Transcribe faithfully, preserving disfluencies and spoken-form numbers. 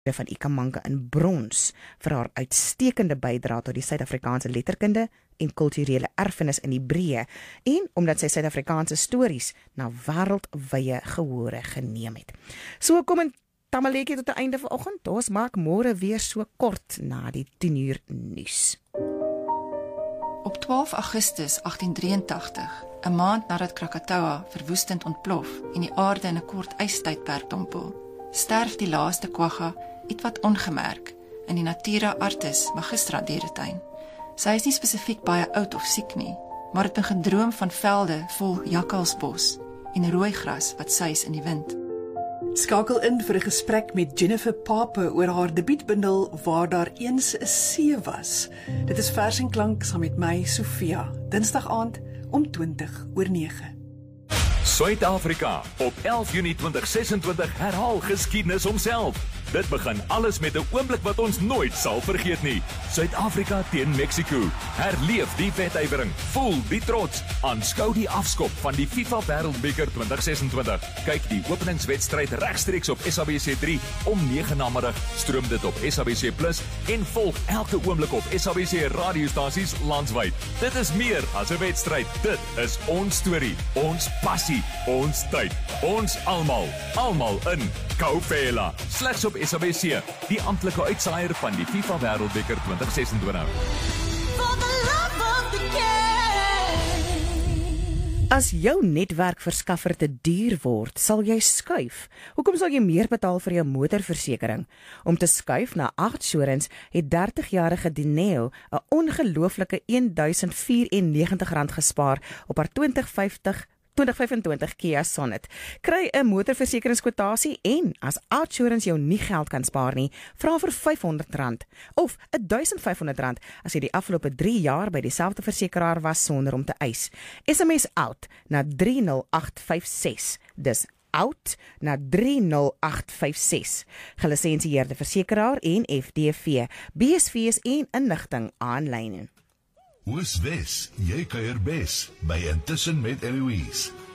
van Ikhamanga in brons vir haar uitstekende bydrae tot die Suid-Afrikaanse letterkunde en kulturele erfenis in Hebreë en omdat sy Suid-Afrikaanse stories na wêreldwye gehore geneem het. So kom in Tamaletjie tot die einde vanoggend. Ons maak môre weer so kort na die tien uur nuus. Op twaalf Augustus agtien drieëntagtig, 'n maand nadat Krakatoa verwoestend ontplof en die aarde in 'n kort ystydperk dompel, sterf die laaste kwagga ietwat ongemerk in die Natura Artis Magistra dieretuin. Sy is nie spesifiek baie oud of siek nie, maar het begin droom van velde vol jakkalsbos en rooi gras wat suis in die wind. Skakel in vir 'n gesprek met Jennifer Pape oor haar debuutbundel Waar daar eens 'n see was. Dit is Vers en Klank saam met my, Sofia, Dinsdag aand om twintig oor nege. Suid-Afrika op elf Junie twintig sesentwintig herhaal geskiedenis homself. Dit begin alles met 'n oomblik wat ons nooit sal vergeet nie. Suid-Afrika teen Mexico. Herleef die wedywering. Voel die trots. Aanskou die afskop van die FIFA Wêreldbeker twintig sesentwintig. Kyk die openingswedstryd regstreeks op S A B C drie om nege namiddag. Stroom dit op S A B C Plus en volg elke oomblik op S A B C radiostasies landwyd. Dit is meer as 'n wedstryd. Dit is ons storie, ons passie, ons tyd, ons almal, almal in Kaupela. Slegs op S A B C, die amptelike uitsaaier van die FIFA Wêreldbeker twintig sesentwintig. As jou netwerkverskaffer te duur word, sal jy skuif. Hoekom sal jy meer betaal vir jou motorversekering? Om te skuif na Outsurance het dertig-jarige Dineo 'n ongelooflike een duisend vyf-en-negentig rand gespaar op haar twintig vyftig twintig vyf-en-twintig Kia Sonet. Kry 'n motorversekeringskwotasie en as Outsurance jou nie geld kan spaar nie, vra vir vyfhonderd rand of duisend vyfhonderd rand as jy die afgelope drie jaar by dieselfde versekeraar was sonder om te eis. S M S OUT na drie nul agt vyf ses. Dis OUT na drie nul agt vyf ses. Gelisensieerde versekeraar en F D V. B S V's en inligting aanlyn. Oos Wes, jy kuier bes by Intussen met Eloise.